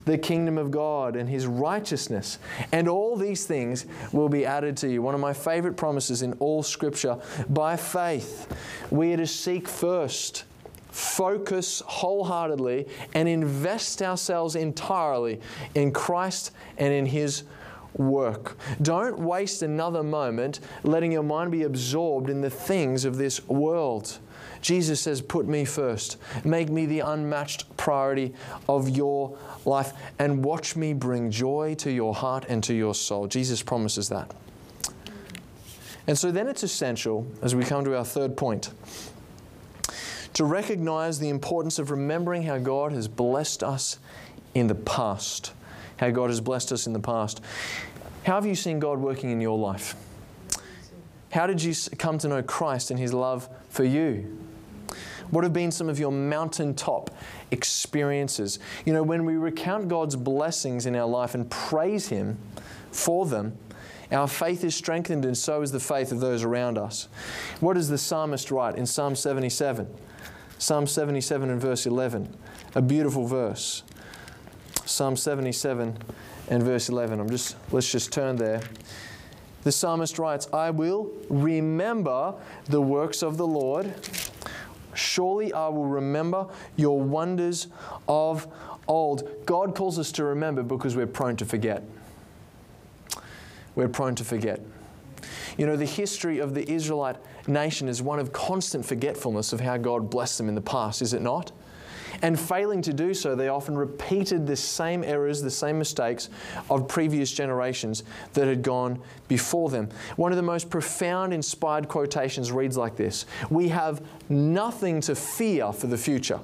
the kingdom of God and His righteousness, and all these things will be added to you. One of my favorite promises in all Scripture. By faith, we are to seek first, focus wholeheartedly, and invest ourselves entirely in Christ and in His work. Don't waste another moment letting your mind be absorbed in the things of this world. Jesus says, put me first. Make me the unmatched priority of your life and watch me bring joy to your heart and to your soul. Jesus promises that. And so then it's essential, as we come to our third point, to recognize the importance of remembering how God has blessed us in the past. How God has blessed us in the past. How have you seen God working in your life? How did you come to know Christ and His love for you? What have been some of your mountaintop experiences? You know, when we recount God's blessings in our life and praise Him for them, our faith is strengthened, and so is the faith of those around us. What does the psalmist write in Psalm 77? Psalm 77 and verse 11. A beautiful verse. Psalm 77 and verse 11. Let's just turn there. The psalmist writes, I will remember the works of the Lord. Surely I will remember your wonders of old. God calls us to remember because we're prone to forget. We're prone to forget. You know, the history of the Israelite nation is one of constant forgetfulness of how God blessed them in the past, is it not? And failing to do so, they often repeated the same errors, the same mistakes of previous generations that had gone before them. One of the most profound inspired quotations reads like this: we have nothing to fear for the future,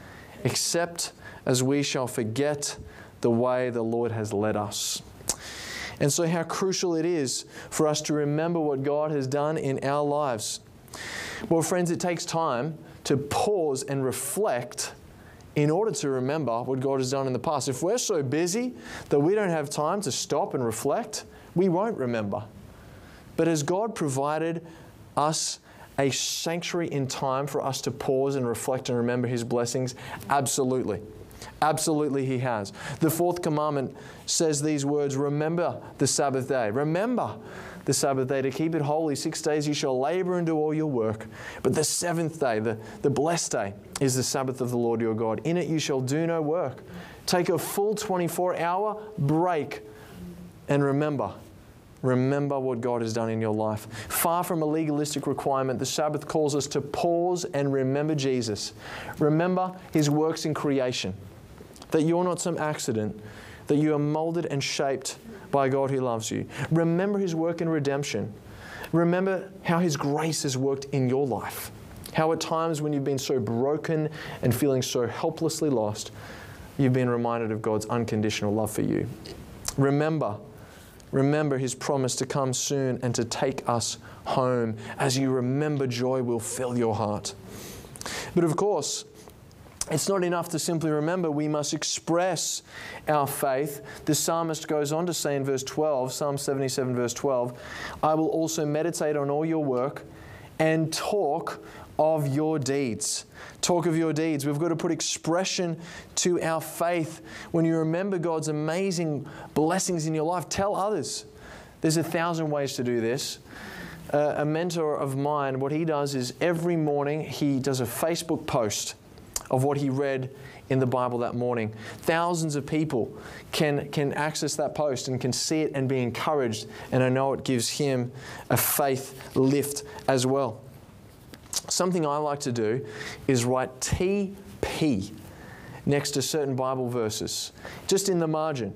except as we shall forget the way the Lord has led us. And so how crucial it is for us to remember what God has done in our lives. Well, friends, it takes time to pause and reflect in order to remember what God has done in the past. If we're so busy that we don't have time to stop and reflect, we won't remember. But has God provided us a sanctuary in time for us to pause and reflect and remember His blessings? Absolutely. Absolutely He has. The fourth commandment says these words, remember the Sabbath day. Remember the Sabbath day to keep it holy. 6 days you shall labor and do all your work. But the seventh day, the blessed day, is the Sabbath of the Lord your God. In it you shall do no work. Take a full 24-hour break and remember. Remember what God has done in your life. Far from a legalistic requirement, the Sabbath calls us to pause and remember Jesus. Remember His works in creation. That you're not some accident. That you are molded and shaped by God who loves you. Remember His work in redemption. Remember how His grace has worked in your life. How at times when you've been so broken and feeling so helplessly lost, you've been reminded of God's unconditional love for you. Remember His promise to come soon and to take us home. As you remember, joy will fill your heart. But of course, it's not enough to simply remember. We must express our faith. The psalmist goes on to say in verse 12, Psalm 77 verse 12, I will also meditate on all your work and talk of your deeds. Talk of your deeds. We've got to put expression to our faith. When you remember God's amazing blessings in your life, tell others. There's 1,000 ways to do this. A mentor of mine, what he does is every morning he does a Facebook post of what he read in the Bible that morning. Thousands of people can access that post and can see it and be encouraged. And I know it gives him a faith lift as well. Something I like to do is write TP next to certain Bible verses, just in the margin.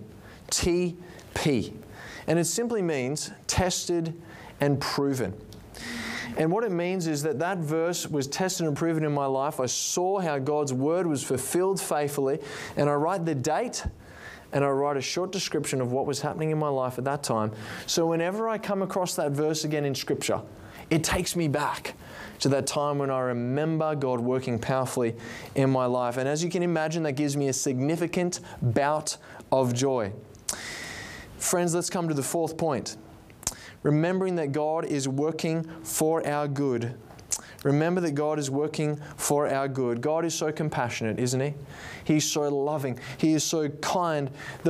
TP. And it simply means tested and proven. And what it means is that verse was tested and proven in my life. I saw how God's Word was fulfilled faithfully. And I write the date and I write a short description of what was happening in my life at that time. So whenever I come across that verse again in Scripture, it takes me back to that time when I remember God working powerfully in my life. And as you can imagine, that gives me a significant bout of joy. Friends, let's come to the fourth point. Remembering that God is working for our good. Remember that God is working for our good. God is so compassionate, isn't He? He's so loving. He is so kind.